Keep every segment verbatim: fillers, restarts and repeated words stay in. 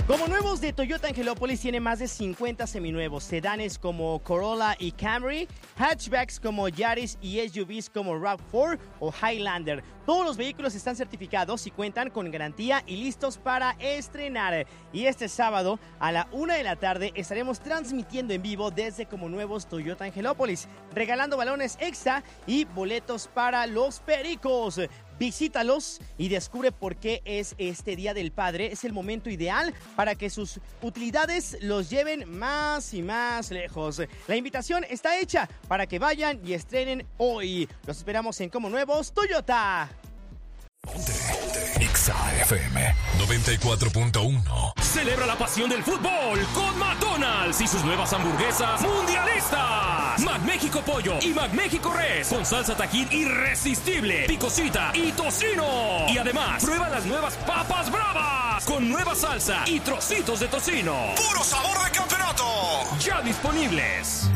Como nuevos de Toyota Angelópolis, tiene más de cincuenta seminuevos, sedanes como Corolla y Camry, hatchbacks como Yaris y S U Vs como RAV cuatro o Highlander. Todos los vehículos están certificados y cuentan con garantía y listos para estrenar. Y este sábado a la una de la tarde estaremos transmitiendo en vivo desde Como Nuevos Toyota Angelópolis, regalando balones extra y boletos para los Pericos. Visítalos y descubre por qué es este Día del Padre. Es el momento ideal para que sus utilidades los lleven más y más lejos. La invitación está hecha para que vayan y estrenen hoy. Los esperamos en Como Nuevos Toyota. Ponte, ponte. Exa F M noventa y cuatro punto uno. Celebra la pasión del fútbol con McDonald's y sus nuevas hamburguesas mundialistas. McMéxico Pollo y McMéxico Res con salsa Tajín irresistible, picosita y tocino. Y además, prueba las nuevas papas bravas con nueva salsa y trocitos de tocino. ¡Puro sabor de campeonato! Ya disponibles.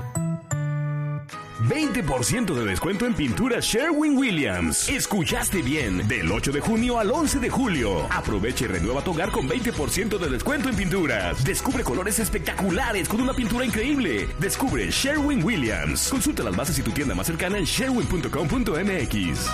veinte por ciento de descuento en pintura Sherwin-Williams. Escuchaste bien, del ocho de junio al once de julio. Aprovecha y renueva tu hogar con veinte por ciento de descuento en pinturas. Descubre colores espectaculares con una pintura increíble. Descubre Sherwin-Williams. Consulta las bases y tu tienda más cercana en sherwin punto com punto m x.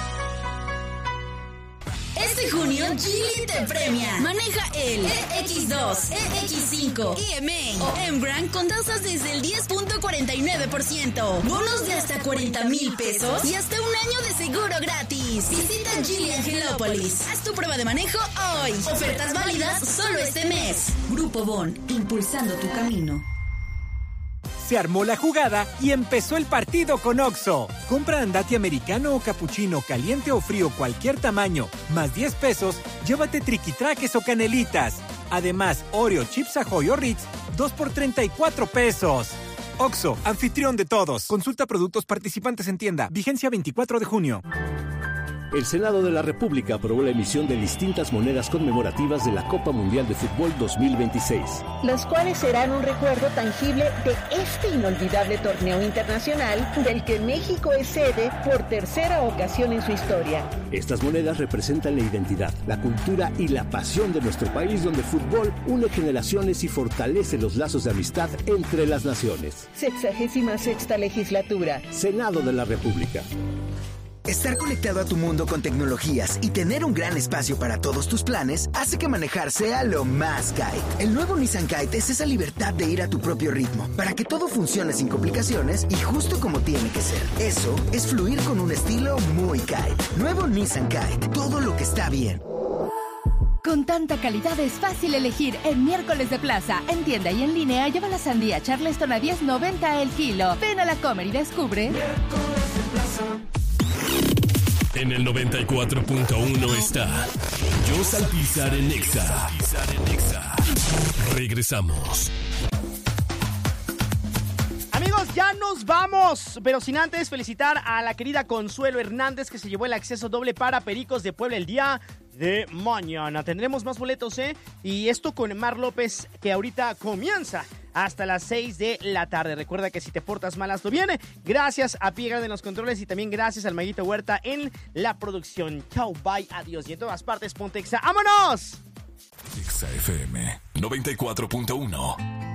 Este junio, Geely te premia. Maneja el E X dos, E X cinco, E M A o M-Grand con tasas desde el diez punto cuarenta y nueve por ciento. Bonos de hasta cuarenta mil pesos y hasta un año de seguro gratis. Visita Geely Angelópolis. Haz tu prueba de manejo hoy. Ofertas válidas solo este mes. Grupo Bon, impulsando tu camino. Se armó la jugada y empezó el partido con Oxxo. Compra andati americano o capuchino, caliente o frío, cualquier tamaño, más diez pesos, llévate triquitraques o canelitas. Además, Oreo, Chips Ahoy o Ritz, dos por treinta y cuatro pesos. Oxxo, anfitrión de todos. Consulta productos participantes en tienda. Vigencia veinticuatro de junio. El Senado de la República aprobó la emisión de distintas monedas conmemorativas de la Copa Mundial de Fútbol dos mil veintiséis. Las cuales serán un recuerdo tangible de este inolvidable torneo internacional del que México es sede por tercera ocasión en su historia. Estas monedas representan la identidad, la cultura y la pasión de nuestro país, donde el fútbol une generaciones y fortalece los lazos de amistad entre las naciones. Sexagésima sexta legislatura. Senado de la República. Estar conectado a tu mundo con tecnologías y tener un gran espacio para todos tus planes hace que manejar sea lo más Kite. El nuevo Nissan Kite es esa libertad de ir a tu propio ritmo, para que todo funcione sin complicaciones y justo como tiene que ser. Eso es fluir con un estilo muy Kite. Nuevo Nissan Kite, todo lo que está bien. Con tanta calidad es fácil elegir en Miércoles de Plaza. En tienda y en línea lleva la sandía Charleston a diez noventa el kilo. Ven a la Comer y descubre. Miércoles de Plaza. En el noventa y cuatro punto uno está Jos Alpizar en Exa. Regresamos. Amigos, ya nos vamos, pero sin antes felicitar a la querida Consuelo Hernández, que se llevó el acceso doble para Pericos de Puebla el día de mañana. Tendremos más boletos, ¿eh? Y esto con Mar López, que ahorita comienza hasta las seis de la tarde. Recuerda que si te portas mal, hazlo bien. Gracias a Pie Grande en los controles y también gracias al Maguito Huerta en la producción. Chao, bye, adiós. Y en todas partes, ponte Exa. ¡Vámonos! Exa F M noventa y cuatro punto uno.